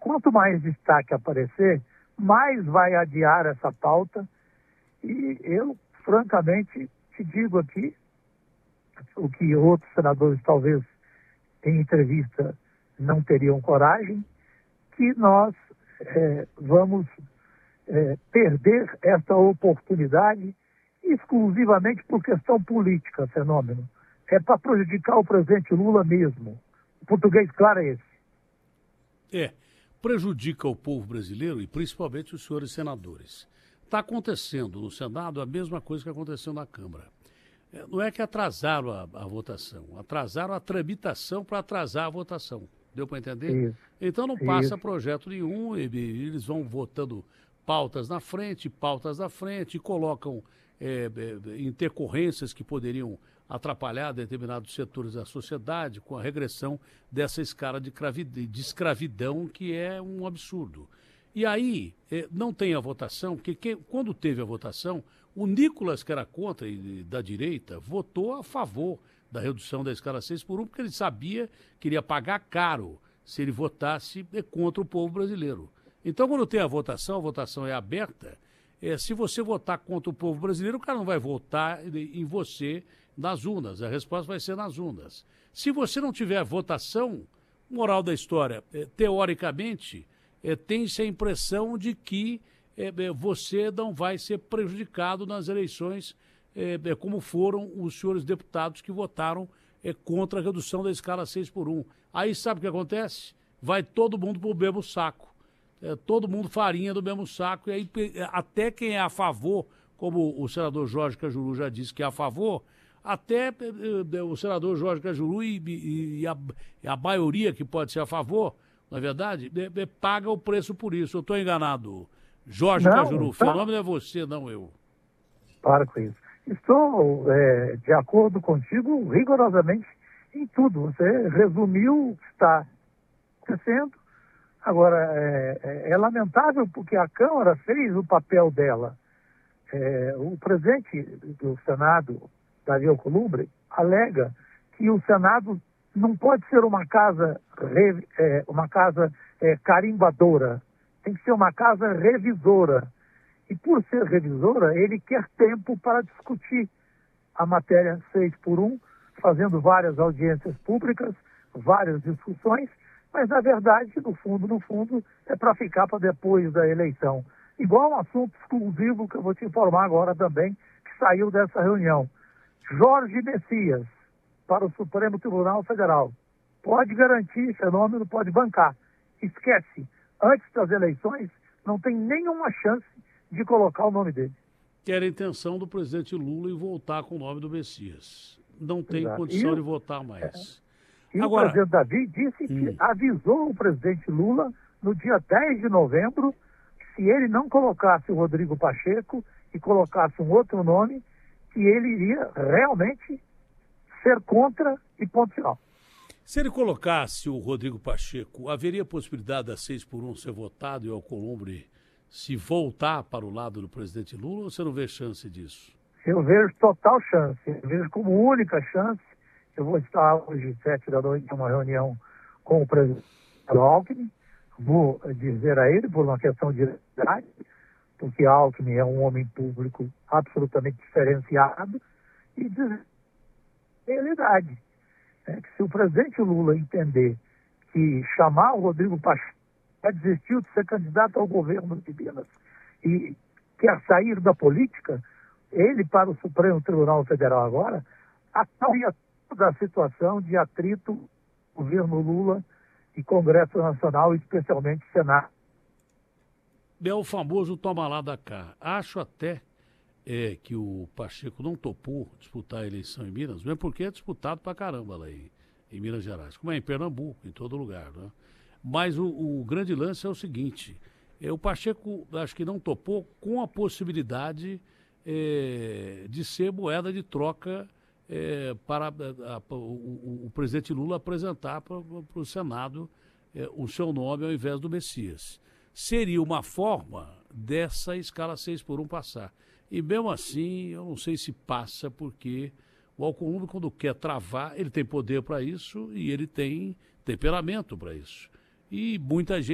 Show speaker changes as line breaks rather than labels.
quanto mais destaque aparecer, mais vai adiar essa pauta. E eu, francamente, te digo aqui, o que outros senadores talvez em entrevista não teriam coragem, que nós vamos perder essa oportunidade exclusivamente por questão política, fenômeno. É para prejudicar o presidente Lula mesmo. O português claro é esse.
Prejudica o povo brasileiro e principalmente os senhores senadores. Está acontecendo no Senado a mesma coisa que aconteceu na Câmara. Não é que atrasaram a votação, atrasaram a tramitação para atrasar a votação. Deu para entender?
Isso.
Então não passa projeto nenhum, eles vão votando pautas na frente, e colocam intercorrências que poderiam atrapalhar determinados setores da sociedade com a regressão dessa escala de escravidão, que é um absurdo. E aí, não tem a votação, porque quando teve a votação, o Nicolas, que era contra e da direita, votou a favor da redução da escala 6x1, porque ele sabia que iria pagar caro se ele votasse contra o povo brasileiro. Então, quando tem a votação é aberta, se você votar contra o povo brasileiro, o cara não vai votar em você nas urnas, a resposta vai ser nas urnas. Se você não tiver votação, moral da história, teoricamente, tem-se a impressão de que você não vai ser prejudicado nas eleições, como foram os senhores deputados que votaram contra a redução da escala 6x1. Aí sabe o que acontece? Vai todo mundo para o mesmo saco. Todo mundo farinha do mesmo saco, e aí até quem é a favor, como o senador Jorge Cajuru já disse que é a favor, até o senador Jorge Cajuru e a maioria que pode ser a favor, na verdade, paga o preço por isso. Eu estou enganado, Jorge Cajuru, o fenômeno é você, não eu.
Para com isso. Estou de acordo contigo rigorosamente em tudo. Você resumiu o que está acontecendo. Agora, é lamentável porque a Câmara fez o papel dela. O presidente do Senado, Davi Alcolumbre, alega que o Senado não pode ser uma casa carimbadora, tem que ser uma casa revisora. E por ser revisora, ele quer tempo para discutir a matéria 6x1, fazendo várias audiências públicas, várias discussões, mas, na verdade, no fundo, é para ficar para depois da eleição. Igual um assunto exclusivo que eu vou te informar agora também, que saiu dessa reunião. Jorge Messias, para o Supremo Tribunal Federal. Pode garantir fenômeno, pode bancar. Esquece, antes das eleições, não tem nenhuma chance de colocar o nome dele.
Que era a intenção do presidente Lula em voltar com o nome do Messias. Não tem
Exato.
condição de votar mais.
E
agora,
o presidente Davi disse que avisou o presidente Lula no dia 10 de novembro que se ele não colocasse o Rodrigo Pacheco e colocasse um outro nome, que ele iria realmente ser contra e ponto final.
Se ele colocasse o Rodrigo Pacheco, haveria possibilidade da 6x1 ser votado e o Alcolumbre se voltar para o lado do presidente Lula, ou você não vê chance disso?
Eu vejo total chance, eu vejo como única chance. Eu vou estar hoje, 7 da noite, em uma reunião com o presidente Alckmin. Vou dizer a ele, por uma questão de idade, porque Alckmin é um homem público absolutamente diferenciado, e dizer a realidade. Que se o presidente Lula entender que chamar o Rodrigo Pacheco desistiu de ser candidato ao governo de Minas e quer sair da política, ele para o Supremo Tribunal Federal agora, acalmaria toda a situação de atrito governo Lula e Congresso Nacional, especialmente Senado.
É o famoso toma lá da cá. Acho até que o Pacheco não topou disputar a eleição em Minas, mesmo porque é disputado pra caramba lá em Minas Gerais, como é em Pernambuco, em todo lugar, né? Mas o grande lance é o seguinte, o Pacheco acho que não topou com a possibilidade de ser moeda de troca para o presidente Lula apresentar para o Senado o seu nome ao invés do Messias. Seria uma forma dessa escala 6x1 passar. E mesmo assim, eu não sei se passa, porque o Alcolumbre, quando quer travar, ele tem poder para isso e ele tem temperamento para isso. E muita gente